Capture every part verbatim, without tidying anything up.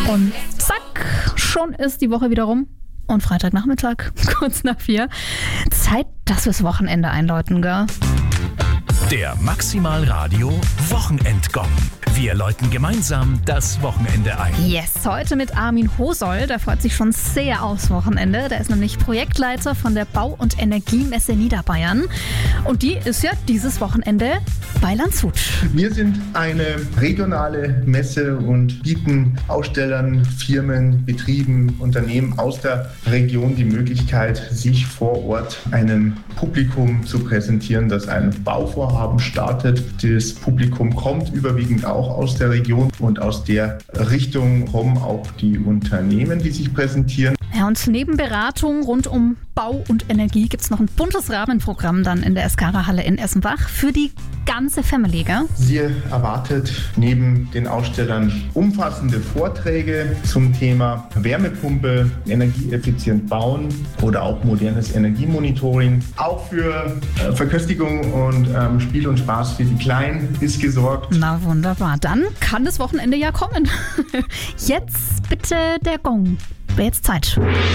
Und zack, schon ist die Woche wieder rum. Und Freitagnachmittag, kurz nach vier. Zeit, dass wir das Wochenende einläuten, gell? Der Maximal Radio Wochenendgong. Wir läuten gemeinsam das Wochenende ein. Yes, heute mit Armin Hosoll. Der freut sich schon sehr aufs Wochenende. Der ist nämlich Projektleiter von der Bau- und Energiemesse Niederbayern. Und die ist ja dieses Wochenende bei Landshut. Wir sind eine regionale Messe und bieten Ausstellern, Firmen, Betrieben, Unternehmen aus der Region die Möglichkeit, sich vor Ort einem Publikum zu präsentieren, das ein Bauvorhaben startet. Das Publikum kommt überwiegend auch aus der Region und aus der Richtung kommen auch die Unternehmen, die sich präsentieren. Ja, und neben Beratung rund um Bau und Energie gibt es noch ein buntes Rahmenprogramm dann in der Eskara-Halle in Essenbach für die ganze Family, gell? Sie erwartet neben den Ausstellern umfassende Vorträge zum Thema Wärmepumpe, energieeffizient bauen oder auch modernes Energiemonitoring. Auch für äh, Verköstigung und ähm, Spiel und Spaß für die Kleinen ist gesorgt. Na wunderbar, dann kann das Wochenende ja kommen. Jetzt bitte der Gong. Wäre jetzt Zeit.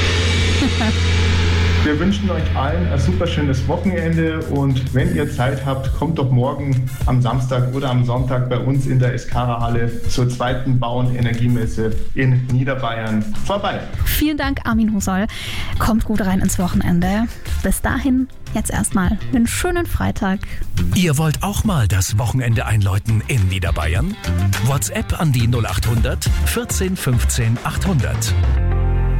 Wir wünschen euch allen ein super schönes Wochenende und wenn ihr Zeit habt, kommt doch morgen am Samstag oder am Sonntag bei uns in der Eskara-Halle zur zweiten Bau- und Energiemesse in Niederbayern vorbei. Vielen Dank, Armin Hosoll. Kommt gut rein ins Wochenende. Bis dahin, jetzt erstmal einen schönen Freitag. Ihr wollt auch mal das Wochenende einläuten in Niederbayern? WhatsApp an die null acht hundert vierzehn fünfzehn achthundert.